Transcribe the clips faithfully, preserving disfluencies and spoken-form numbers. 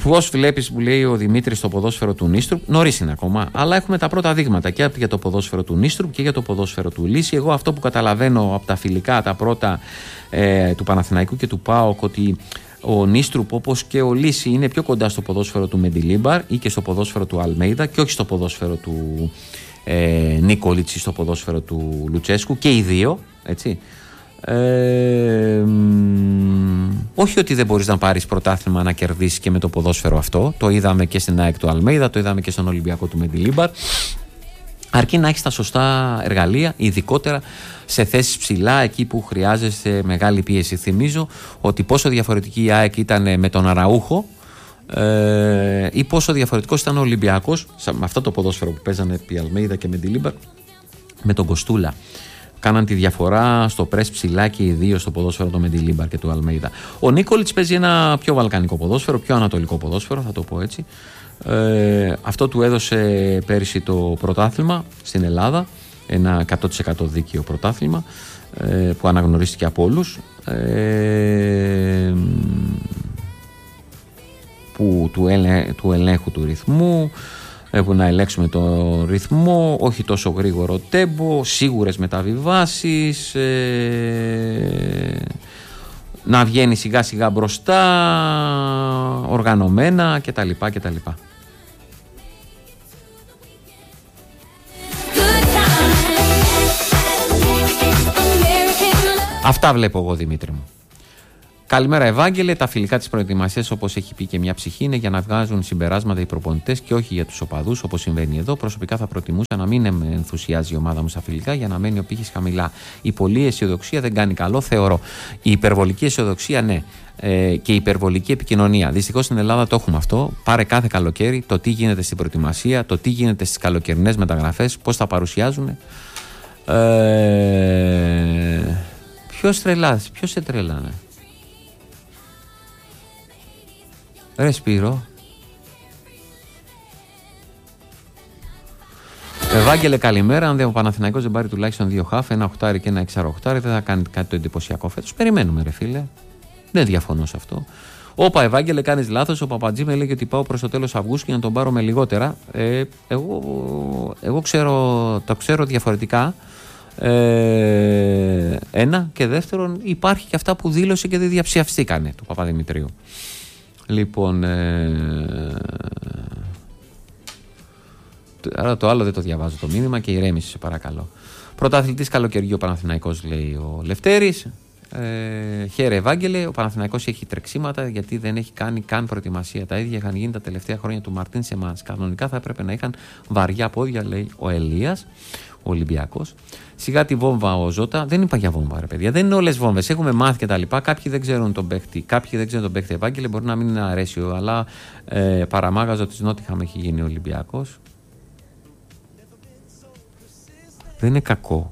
Πώς βλέπεις, που λέει ο Δημήτρης, το ποδόσφαιρο του Νίστρουπ? Νωρίς είναι ακόμα, αλλά έχουμε τα πρώτα δείγματα και για το ποδόσφαιρο του Νίστρουπ και για το ποδόσφαιρο του Λύση. Εγώ αυτό που καταλαβαίνω από τα φιλικά, τα πρώτα ε, του Παναθηναϊκού και του ΠΑΟΚ, ότι ο Νίστρουπ, όπως και ο Λύση, είναι πιο κοντά στο ποδόσφαιρο του Μεντιλίμπαρ ή και στο ποδόσφαιρο του Αλμέιδα και όχι στο ποδόσφαιρο του ε, Νίκολιτς ή στο ποδόσφαιρο του Λουτσέσκου, και οι δύο, έτσι. Ε, όχι ότι δεν μπορείς να πάρεις πρωτάθλημα να κερδίσεις και με το ποδόσφαιρο αυτό. Το είδαμε και στην ΑΕΚ του Αλμέιδα, το είδαμε και στον Ολυμπιακό του Μεντιλίμπαρ. Αρκεί να έχεις τα σωστά εργαλεία, ειδικότερα σε θέσεις ψηλά, εκεί που χρειάζεσαι μεγάλη πίεση. Θυμίζω ότι πόσο διαφορετική η ΑΕΚ ήταν με τον Αραούχο ε, ή πόσο διαφορετικός ήταν ο Ολυμπιακός με αυτό το ποδόσφαιρο που παίζανε επί Αλμέιδα και Μεντιλίμπαρ με τον Κοστούλα. Κάναν τη διαφορά στο πρες ψηλά και οι δύο στο ποδόσφαιρο του Μεντιλίμπαρ και του Αλμέιδα. Ο Νίκολιτς παίζει ένα πιο βαλκανικό ποδόσφαιρο, πιο ανατολικό ποδόσφαιρο, θα το πω έτσι. Ε, αυτό του έδωσε πέρυσι το πρωτάθλημα στην Ελλάδα, ένα εκατό τοις εκατό δίκαιο πρωτάθλημα ε, που αναγνωρίστηκε από όλους, ε, που, του, ελε, του ελέγχου του ρυθμού, που να ελέγξουμε το ρυθμό, όχι τόσο γρήγορο τέμπο, σίγουρες μεταβιβάσεις, ε, να βγαίνει σιγά σιγά μπροστά, οργανωμένα κτλ. κτλ. Αυτά βλέπω εγώ, Δημήτρη μου. Καλημέρα, Ευάγγελε. Τα φιλικά της προετοιμασίας, όπως έχει πει και μια ψυχή, είναι για να βγάζουν συμπεράσματα οι προπονητές και όχι για τους οπαδούς, όπως συμβαίνει εδώ. Προσωπικά θα προτιμούσα να μην με ενθουσιάζει η ομάδα μου στα φιλικά για να μένει ο πύχης χαμηλά. Η πολλή αισιοδοξία δεν κάνει καλό, θεωρώ. Η υπερβολική αισιοδοξία, ναι. Ε, και η υπερβολική επικοινωνία. Δυστυχώς στην Ελλάδα το έχουμε αυτό. Πάρε κάθε καλοκαίρι το τι γίνεται στην προετοιμασία, το τι γίνεται στις καλοκαιρινές μεταγραφές, πώς θα παρουσιάζουν. Ε, ποιος τρελάζει, ποιος σε τρελάνε? Ρε Σπύρο. Ευάγγελε, καλημέρα. Αν ο Παναθηναϊκός δεν πάρει τουλάχιστον δύο χάφ, ένα οχτάρι και ένα εξαροχτάρι, δεν θα κάνει κάτι το εντυπωσιακό φέτος. Περιμένουμε, ρε φίλε. Δεν διαφωνώ σε αυτό. Όπα, Ευάγγελε, κάνεις λάθος. Ο Παπατζή με έλεγε ότι πάω προς το τέλος Αυγούστου και να τον πάρω με λιγότερα. Ε, εγώ εγώ ξέρω, το ξέρω διαφορετικά. Ε, ένα. Και δεύτερον, υπάρχει και αυτά που δήλωσε και δεν διαψιαυστήκανε του Παπαδημητρίου. Λοιπόν, ε, άρα το άλλο δεν το διαβάζω το μήνυμα και ηρέμησε, σε παρακαλώ. Πρωταθλητής καλοκαιριού ο Παναθηναϊκός, λέει ο Λευτέρης. Ε, χαίρε, Ευάγγελε. Ο Παναθηναϊκός έχει τρεξίματα γιατί δεν έχει κάνει καν προετοιμασία. Τα ίδια είχαν γίνει τα τελευταία χρόνια του Μαρτίν σε εμάς. Κανονικά θα έπρεπε να είχαν βαριά πόδια, λέει ο Ελίας, ο Ολυμπιακός. Σιγά τη βόμβα ο Ζώτα. Δεν είπα για βόμβα, ρε παιδιά. Δεν είναι όλες βόμβες. Έχουμε μάθει και τα λοιπά. Κάποιοι δεν ξέρουν τον παίχτη. Κάποιοι δεν ξέρουν τον παίχτη. Ευάγγελε, μπορεί να μην είναι αρέσιο, αλλά ε, παραμάγαζο της Νότιχαμ έχει γίνει ο Ολυμπιακός. Δεν είναι κακό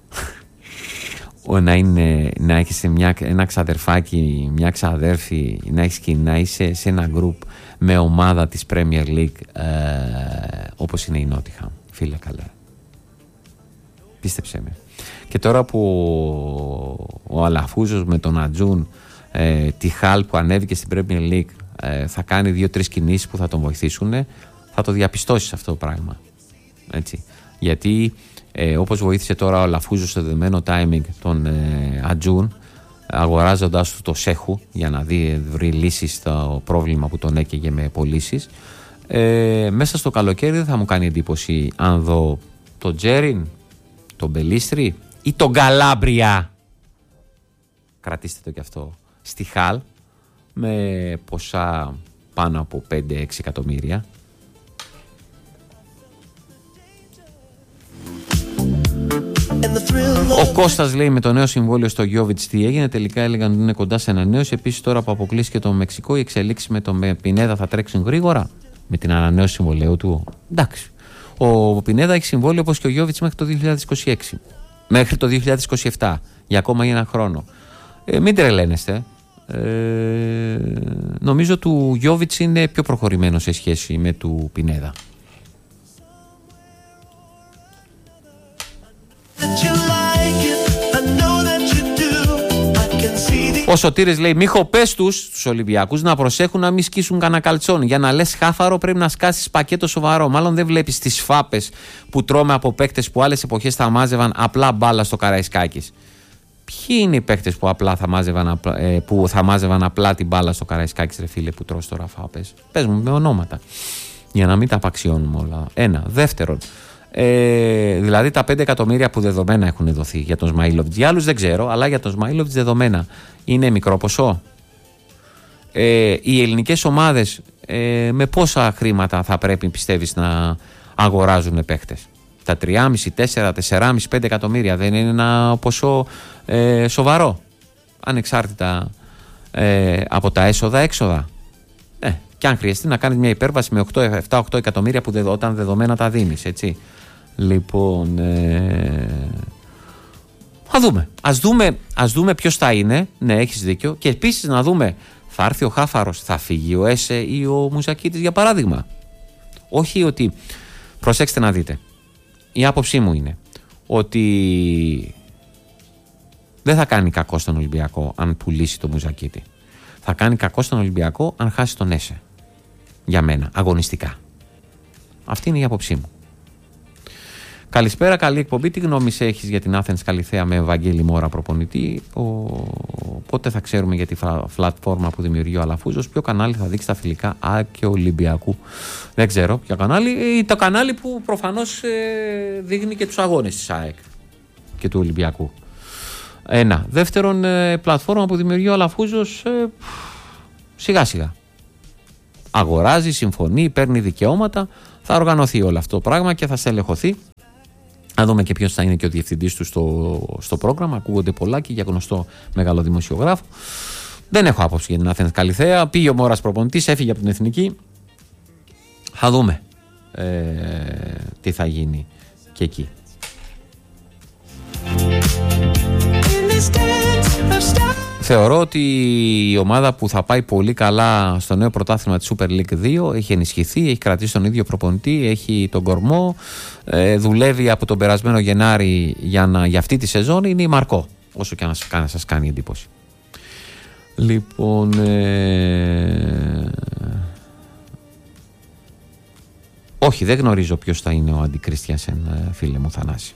να, είναι, να έχεις μια, ένα ξαδερφάκι, μια ξαδέρφη, να, έχεις, να είσαι σε ένα γκρουπ με ομάδα της Premier League ε, όπως είναι η Νότιχαμ. Φίλε καλέ. Πίστεψέ με. Και τώρα που ο Αλαφούζος με τον Ατζούν, ε, τη Χάλ που ανέβηκε στην Premier League, ε, θα κάνει δύο-τρεις κινήσεις που θα τον βοηθήσουν, θα το διαπιστώσεις αυτό το πράγμα. Έτσι. Γιατί ε, όπως βοήθησε τώρα ο Αλαφούζος στο δεδομένο timing τον ε, Ατζούν, αγοράζοντας του το Σέχου για να δει, βρει λύσεις στο πρόβλημα που τον έκαιγε με πωλήσεις, ε, μέσα στο καλοκαίρι δεν θα μου κάνει εντύπωση αν δω τον Τζέριν, τον Μπελίστρι ή τον Καλάμπρια, κρατήστε το κι αυτό, στη Χάλ με ποσά πάνω από πέντε έξι εκατομμύρια. Ο Κώστας λέει με το νέο συμβόλαιο στο Γιόβιτς τι έγινε, τελικά έλεγαν ότι είναι κοντά σε ανανέωση. Επίσης τώρα που αποκλείστηκε το Μεξικό, οι εξελίξεις με τον Πινέδα θα τρέξουν γρήγορα με την ανανέωση συμβολαίου του. Εντάξει. Ο Πινέδα έχει συμβόλαιο όπως και ο Γιόβιτς μέχρι το δύο χιλιάδες είκοσι έξι. Μέχρι το δύο χιλιάδες είκοσι επτά. Για ακόμα ένα χρόνο. Ε, μην τρελαίνεστε. Ε, νομίζω του Γιόβιτς είναι πιο προχωρημένο σε σχέση με του Πινέδα. Ο Σωτήρης λέει: Μίχο, πες τους, τους Ολυμπιακούς, να προσέχουν να μην σκίσουν κανένα καλτσόνι. Για να λες χάφαρο πρέπει να σκάσεις πακέτο σοβαρό. Μάλλον δεν βλέπεις τις φάπες που τρώμε από παίκτες που άλλες εποχές θα μάζευαν απλά μπάλα στο Καραϊσκάκης. Ποιοι είναι οι παίκτες που, απλά θα μάζευαν, που θα μάζευαν απλά την μπάλα στο Καραϊσκάκης, ρε φίλε, που τρως τώρα φάπες? Πες μου με ονόματα. Για να μην τα απαξιώνουμε όλα. Ένα. Δεύτερον. Ε, δηλαδή τα πέντε εκατομμύρια που δεδομένα έχουν δοθεί για τον Σμαΐλοβιτς. Για άλλους δεν ξέρω, αλλά για τον Σμαΐλοβιτς δεδομένα είναι μικρό ποσό. Ε, οι ελληνικές ομάδες ε, με πόσα χρήματα θα πρέπει, πιστεύεις, να αγοράζουν παίχτες? Τα τρία, τέσσερα, τέσσερα, πέντε εκατομμύρια δεν είναι ένα ποσό ε, σοβαρό, ανεξάρτητα ε, από τα έσοδα-έξοδα? Ε, και αν χρειαστεί να κάνεις μια υπέρβαση με επτά οκτώ εκατομμύρια που δε, όταν δεδομένα τα δίνεις, έτσι. Λοιπόν, ε, ας δούμε. Ας δούμε, ας δούμε ποιος θα είναι. Ναι, έχεις δίκιο. Και επίσης να δούμε, θα έρθει ο Χάφαρος, θα φύγει ο Έσε ή ο Μουζακίτης, για παράδειγμα. Όχι ότι, προσέξτε να δείτε, η άποψή μου είναι ότι δεν θα κάνει κακό στον Ολυμπιακό αν πουλήσει το Μουζακίτη. Θα κάνει κακό στον Ολυμπιακό αν χάσει τον Έσε. Για μένα, αγωνιστικά. Αυτή είναι η άποψή μου. Καλησπέρα, καλή εκπομπή. Τι γνώμη έχεις για την Athens Καλιθέα με Βαγγέλη Μόρα προπονητή? Ο... Πότε θα ξέρουμε για τη πλατφόρμα που δημιουργεί ο Αλαφούζος? Ποιο κανάλι θα δείξει τα φιλικά ΑΕΚ και Ολυμπιακού? Δεν ξέρω ποιο κανάλι. Το κανάλι που προφανώς ε, δείχνει και τους αγώνες της ΑΕΚ και του Ολυμπιακού. Ένα. Δεύτερον, ε, πλατφόρμα που δημιουργεί ο Αλαφούζος, ε, σιγά σιγά αγοράζει, συμφωνεί, παίρνει δικαιώματα. Θα οργανωθεί όλο αυτό το πράγμα και θα στελεχωθεί. Να δούμε και ποιος θα είναι και ο διευθυντής του στο, στο πρόγραμμα. Ακούγονται πολλά και για γνωστό μεγάλο δημοσιογράφο. Δεν έχω άποψη για την Athens Καλιθέα. Πήγε ο Μόρας προπονητής, έφυγε από την Εθνική. Θα δούμε ε, τι θα γίνει και εκεί. Θεωρώ ότι η ομάδα που θα πάει πολύ καλά στο νέο πρωτάθλημα της Super League δύο έχει ενισχυθεί, έχει κρατήσει τον ίδιο προπονητή, έχει τον κορμό, ε, δουλεύει από τον περασμένο Γενάρη για, να, για αυτή τη σεζόν, είναι η Μαρκό, όσο και να σας κάνει εντύπωση. Λοιπόν, ε... όχι, δεν γνωρίζω ποιος θα είναι ο Αντι Κρίστιανσεν, φίλε μου Θανάση.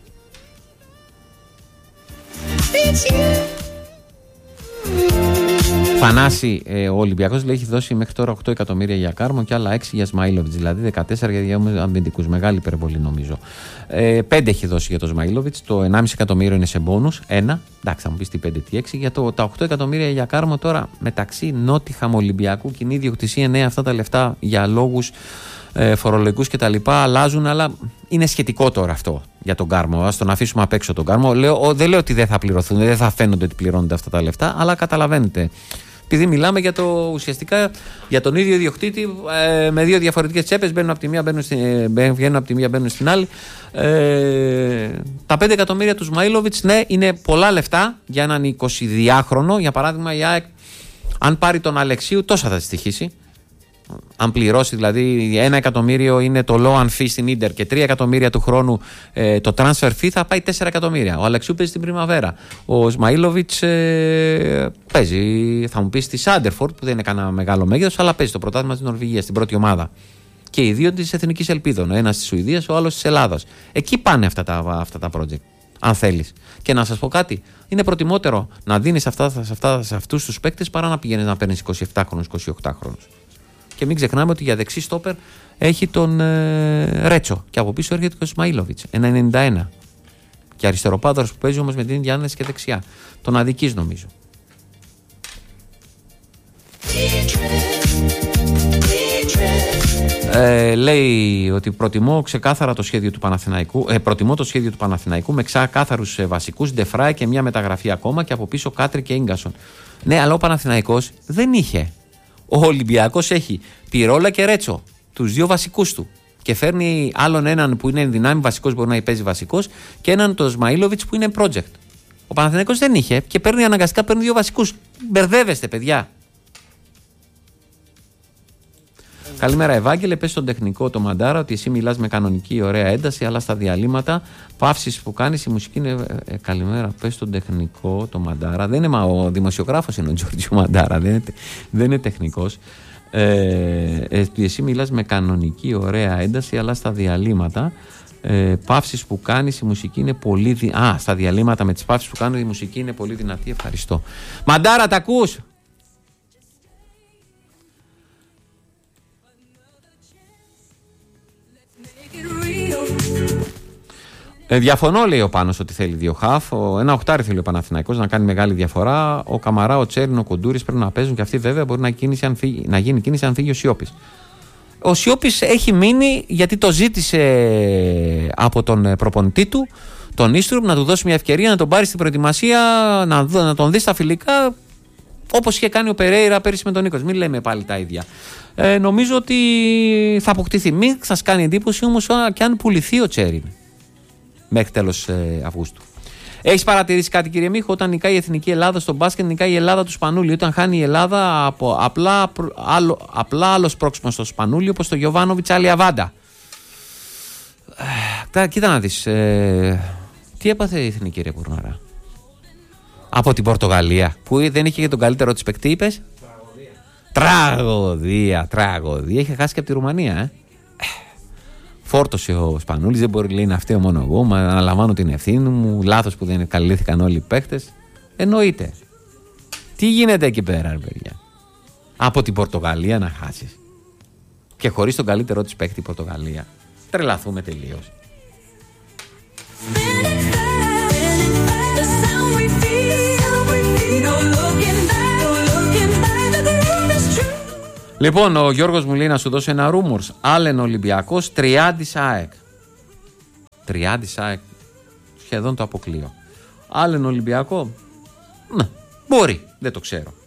Θανάση, ε, ο Ολυμπιακός λέει έχει δώσει μέχρι τώρα οκτώ εκατομμύρια για Κάρμο και άλλα έξι για Σμαΐλοβιτς, δηλαδή δεκατέσσερα για αμυντικούς. Μεγάλη υπερβολή νομίζω. Ε, πέντε έχει δώσει για το Σμαΐλοβιτς, το ενάμιση εκατομμύριο είναι σε μπόνους. Ένα, εντάξει, θα μου πεις τι πέντε, τι έξι. Για το, τα οκτώ εκατομμύρια για Κάρμο τώρα μεταξύ Νότιχαμ, Ολυμπιακού, κοινή ιδιοκτησία, ναι, αυτά τα λεφτά για λόγους ε, φορολογικούς κτλ. Αλλάζουν, αλλά είναι σχετικό τώρα αυτό για τον Κάρμο. Ας τον αφήσουμε απ' έξω τον Κάρμο. Λέω, ο, δεν λέω ότι δεν θα πληρωθούν, δεν θα φαίνονται ότι πληρώνονται αυτά τα λεφτά, αλλά καταλαβαίνετε. Επειδή μιλάμε για το, ουσιαστικά για τον ίδιο ιδιοκτήτη ε, με δύο διαφορετικές τσέπες, μπαίνουν από τη μία, μπαίνουν στην, βγαίνουν από τη μία, μπαίνουν στην άλλη. Ε, τα πέντε εκατομμύρια του Σμαΐλοβιτς, ναι, είναι πολλά λεφτά για έναν εικοσιδυάχρονο. Για παράδειγμα, η ΑΕΚ, αν πάρει τον Αλεξίου, τόσα θα τη στοιχήσει. Αν πληρώσει, δηλαδή, ένα εκατομμύριο είναι το loan fee στην Ίντερ και τρία εκατομμύρια του χρόνου ε, το transfer fee, θα πάει τέσσερα εκατομμύρια. Ο Αλεξίου παίζει στην Πριμαβέρα. Ο Σμαΐλοβιτς ε, παίζει, θα μου πει, στη Σάντερφορντ, που δεν είναι κανένα μεγάλο μέγεθος, αλλά παίζει το πρωτάθλημα της Νορβηγίας, στην πρώτη ομάδα. Και οι δύο της Εθνικής Ελπίδων. Ο ένας της Σουηδίας, ο άλλος της Ελλάδας. Εκεί πάνε αυτά τα, αυτά τα project, αν θέλεις. Και να σας πω κάτι, είναι προτιμότερο να δίνεις αυτά, σε, αυτά, σε αυτούς τους παίκτες παρά να πηγαίνεις να παίρνεις εικοσιεπτάχρονους, εικοσιοκτάχρονους. Και μην ξεχνάμε ότι για δεξί στόπερ έχει τον ε, Ρέτσο. Και από πίσω έρχεται και ο Σμαΐλοβιτς, ένα ενενήντα ένα. Και αριστεροπάδαρος που παίζει όμως με την ίδια άνεση και δεξιά. Τον αδικείς νομίζω. Ε, λέει ότι προτιμώ ξεκάθαρα το σχέδιο του Παναθηναϊκού. Ε, προτιμώ το σχέδιο του Παναθηναϊκού με ξεκάθαρους ε, βασικούς, Ντεφράι και μια μεταγραφή ακόμα και από πίσω Κάτρι και Ίγκασον. Ναι, αλλά ο Παναθηναϊκός δεν είχε. Ο Ολυμπιακός έχει Πυρόλα και Ρέτσο, τους δύο βασικούς του. Και φέρνει άλλον έναν που είναι δυνάμει βασικός, μπορεί να παίζει βασικός, και έναν τον Σμαΐλοβιτς που είναι project. Ο Παναθηναϊκός δεν είχε και παίρνει αναγκαστικά, παίρνει δύο βασικούς. Μπερδεύεστε, παιδιά. Καλημέρα, Ευάγγελε. Πες στον τεχνικό το Μαντάρα ότι εσύ μιλάς με κανονική ωραία ένταση, αλλά στα διαλύματα παύσεις που κάνεις η μουσική είναι. Ε, καλημέρα, πες στον τεχνικό το Μαντάρα. Δεν είναι μα, ο δημοσιογράφος είναι ο Τζόρτζιο Μαντάρα, δεν είναι, δεν είναι τεχνικός. Ε, ε, εσύ μιλάς με κανονική ωραία ένταση, αλλά στα διαλύματα ε, παύσεις που κάνεις η μουσική είναι πολύ δι... Α, στα διαλύματα με τις παύσεις που κάνω η μουσική είναι πολύ δυνατή. Ευχαριστώ. Μαντάρα, τα ακούς? Ε, διαφωνώ, λέει ο Πάνος, ότι θέλει δύο χαφ. Ο, ένα οχτάρι θέλει ο Παναθηναϊκός να κάνει μεγάλη διαφορά. Ο Καμαρά, ο Τσέριν, ο Κοντούρης πρέπει να παίζουν και αυτοί βέβαια μπορεί να, κίνηση, αν φύγει, να γίνει κίνηση αν φύγει ο Σιώπης. Ο Σιώπης έχει μείνει γιατί το ζήτησε από τον προπονητή του, τον Ίστρουπ, να του δώσει μια ευκαιρία να τον πάρει στην προετοιμασία, να, να τον δει στα φιλικά, όπως είχε κάνει ο Περέιρα πέρυσι με τον Νίκος. Μην λέμε πάλι τα ίδια. Ε, νομίζω ότι θα αποκτηθεί. Μην σας κάνει εντύπωση όμως και αν πουληθεί ο Τσέριν μέχρι τέλος ε, Αυγούστου. Έχεις παρατηρήσει κάτι, κύριε Μίχο? Όταν νικάει η Εθνική Ελλάδα στο μπάσκετ, νικάει η Ελλάδα του Σπανούλη. Όταν χάνει η Ελλάδα, από απλά, άλλο, απλά άλλο σπρώξιμο στο Σπανούλη, όπως το Γιοβάνοβιτς άλλη αβάντα. Ε, κοίτα να δεις. Ε, τι έπαθε η Εθνική, ρε Κουρναρά? Από την Πορτογαλία, που δεν είχε και τον καλύτερο της παικτή, είπες. Τραγωδία. Τραγωδία, τραγωδία. Είχε χάσει και από τη Ρουμανία, ε. Φόρτωσε ο Σπανούλης, δεν μπορεί, λέει, να φταίω μόνο εγώ. Μα αναλαμβάνω την ευθύνη μου. Λάθος που δεν καλύφθηκαν όλοι οι παίχτες. Εννοείται. Τι γίνεται εκεί πέρα, ρε παιδιά? Από την Πορτογαλία να χάσεις. Και χωρίς τον καλύτερό της παίχτη η Πορτογαλία. Τρελαθούμε τελείως. Λοιπόν, ο Γιώργος μου λέει να σου δώσω ένα rumors. Άλεν Ολυμπιακός, Τριάντης ΑΕΚ. Τριάντης ΑΕΚ, σχεδόν το αποκλείω. Άλεν Ολυμπιακό, ναι, μπορεί, δεν το ξέρω.